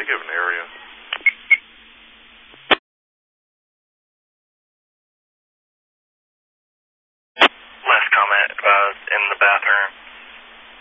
they give an area? Last comment, in the bathroom.